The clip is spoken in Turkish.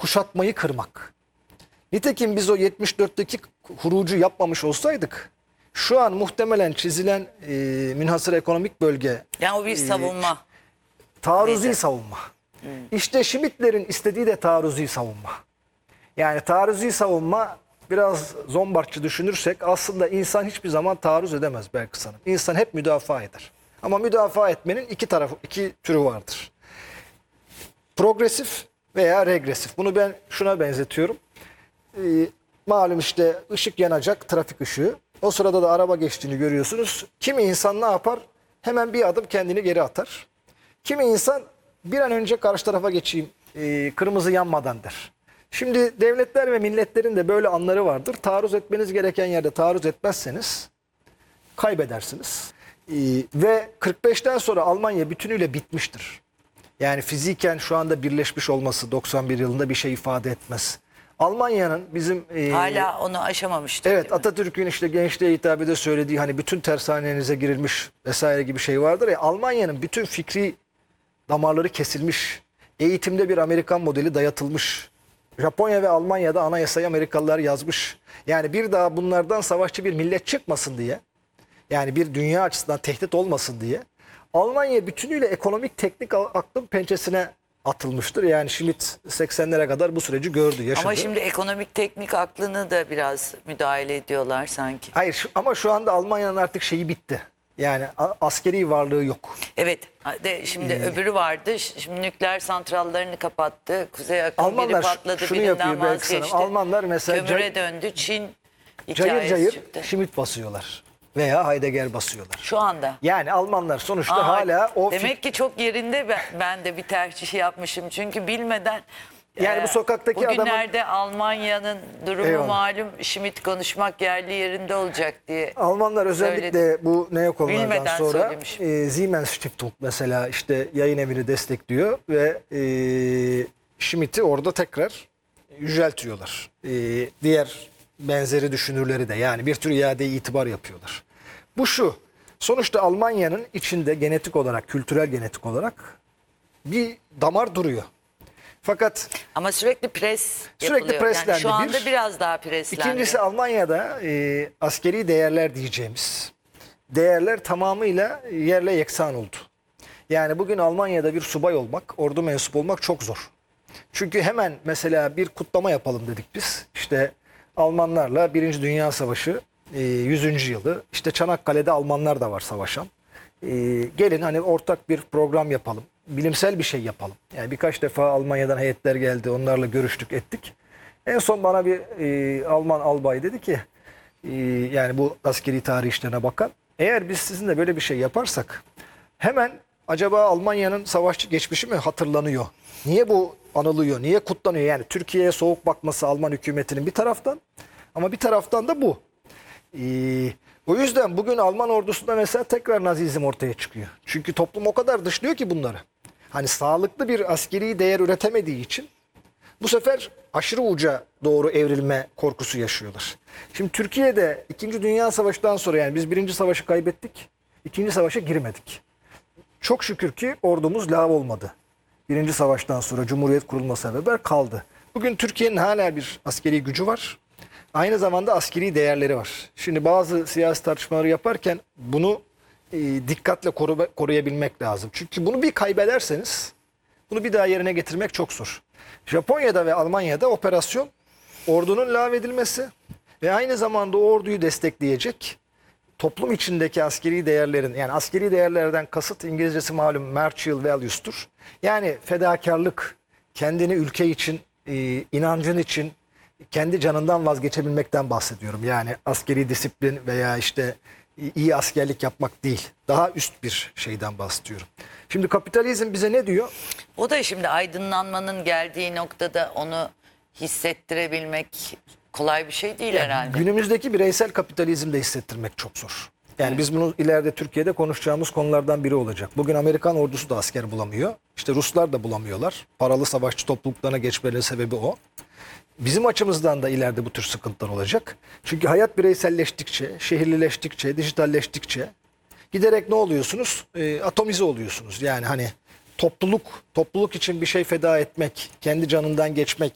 kuşatmayı kırmak. Nitekim biz o 74'teki hurucu yapmamış olsaydık şu an muhtemelen çizilen münhasır ekonomik bölge Yani o bir savunma. taarruzi Neyse. savunma. İşte Schmitt'lerin istediği de taarruzi savunma. Yani taarruzi savunma biraz zombartçı düşünürsek aslında insan hiçbir zaman taarruz edemez Belkıs Hanım. İnsan hep müdafaa eder. Ama müdafaa etmenin iki türü vardır. Progresif veya regresif. Bunu ben şuna benzetiyorum. Malum işte ışık yanacak, trafik ışığı. O sırada da araba geçtiğini görüyorsunuz. Kimi insan ne yapar? Hemen bir adım kendini geri atar. Kimi insan bir an önce karşı tarafa geçeyim, kırmızı yanmadan der. Şimdi devletler ve milletlerin de böyle anları vardır. Taarruz etmeniz gereken yerde taarruz etmezseniz kaybedersiniz. Ve 45'ten sonra Almanya bütünüyle bitmiştir. Yani fiziken şu anda birleşmiş olması 91 yılında bir şey ifade etmez. Almanya'nın bizim... Hala onu aşamamıştır. Evet, değil mi? Atatürk'ün işte gençliğe hitabede söylediği hani bütün tersanenize girilmiş vesaire gibi şey vardır ya. Almanya'nın bütün fikri damarları kesilmiş. Eğitimde bir Amerikan modeli dayatılmış. Japonya ve Almanya'da anayasayı Amerikalılar yazmış. Yani bir daha bunlardan savaşçı bir millet çıkmasın diye. Yani bir dünya açısından tehdit olmasın diye. Almanya bütünüyle ekonomik teknik aklın pençesine atılmıştır. Yani Schmitt 80'lere kadar bu süreci gördü, yaşadı. Ama şimdi ekonomik teknik aklını da biraz müdahale ediyorlar sanki. Hayır ama şu anda Almanya'nın artık şeyi bitti. Yani askeri varlığı yok. Evet. Şimdi öbürü vardı. Şimdi nükleer santrallerini kapattı. Kuzey akım biri Almanlar patladı, şunu birinden yapıyor Belkıs Hanım. vazgeçti. Almanlar mesela Kömüre döndü. Çin cayır hikayesi cayır çıktı. Schmitt basıyorlar. Veya Heidegger basıyorlar. Şu anda. Yani Almanlar sonuçta hala o demek ki çok yerinde ben de bir tercih yapmışım. Çünkü bilmeden Yani bu sokaktaki bugünlerde Almanya'nın durumu Eyvallah. malum, Schmitt konuşmak yerli yerinde olacak diye. Almanlar özellikle söyledi. bu neokollardan Bilmeden sonra söylemiş. Siemens Stiftung mesela işte yayın evini destekliyor ve Schmitt'i orada tekrar yüceltiyorlar. Diğer benzeri düşünürleri de yani bir tür iade-i itibar yapıyorlar. Bu şu, sonuçta Almanya'nın içinde genetik olarak, kültürel genetik olarak bir damar duruyor. Fakat Ama sürekli pres Sürekli yapılıyor. preslendi Yani şu anda bir. biraz daha preslendi. İkincisi Almanya'da askeri değerler diyeceğimiz değerler tamamıyla yerle yeksan oldu. Yani bugün Almanya'da bir subay olmak, ordu mensubu olmak çok zor. Çünkü hemen mesela bir kutlama yapalım dedik biz. İşte Almanlarla Birinci Dünya Savaşı 100. yılı. İşte Çanakkale'de Almanlar da var savaşan. Gelin hani ortak bir program yapalım. Bilimsel bir şey yapalım. Yani birkaç defa Almanya'dan heyetler geldi. Onlarla görüştük ettik. En son bana bir Alman albay dedi ki yani bu askeri tarih işlerine bakan, eğer biz sizinle böyle bir şey yaparsak hemen acaba Almanya'nın savaşçı geçmişi mi hatırlanıyor? Niye bu anılıyor? Niye kutlanıyor? Yani Türkiye'ye soğuk bakması Alman hükümetinin bir taraftan ama bir taraftan da bu. O yüzden bugün Alman ordusunda mesela tekrar Nazizm ortaya çıkıyor. Çünkü toplum o kadar dışlıyor ki bunları. Hani sağlıklı bir askeri değer üretemediği için bu sefer aşırı uca doğru evrilme korkusu yaşıyorlar. Şimdi Türkiye'de 2. Dünya Savaşı'ndan sonra yani biz 1. Savaşı kaybettik. 2. Savaşa girmedik. Çok şükür ki ordumuz lav olmadı. 1. Savaştan sonra Cumhuriyet kurulmasına beraber kaldı. Bugün Türkiye'nin hala bir askeri gücü var. Aynı zamanda askeri değerleri var. Şimdi bazı siyasi tartışmaları yaparken bunu dikkatle koruyabilmek lazım. Çünkü bunu bir kaybederseniz bunu bir daha yerine getirmek çok zor. Japonya'da ve Almanya'da operasyon ordunun lağvedilmesi ve aynı zamanda o orduyu destekleyecek toplum içindeki askeri değerlerin, yani askeri değerlerden kasıt İngilizcesi malum martial values'tur. Yani fedakarlık, kendini ülke için, inancın için kendi canından vazgeçebilmekten bahsediyorum. Yani askeri disiplin veya işte iyi askerlik yapmak değil. Daha üst bir şeyden bahsediyorum. Şimdi kapitalizm bize ne diyor? O da şimdi aydınlanmanın geldiği noktada onu hissettirebilmek kolay bir şey değil herhalde. Günümüzdeki bireysel kapitalizmde hissettirmek çok zor. Yani biz bunu ileride Türkiye'de konuşacağımız konulardan biri olacak. Bugün Amerikan ordusu da asker bulamıyor. İşte Ruslar da bulamıyorlar. Paralı savaşçı topluluklarına geçmelerinin sebebi o. Bizim açımızdan da ileride bu tür sıkıntılar olacak. Çünkü hayat bireyselleştikçe, şehirlileştikçe, dijitalleştikçe giderek ne oluyorsunuz? Atomize oluyorsunuz. Yani hani topluluk için bir şey feda etmek, kendi canından geçmek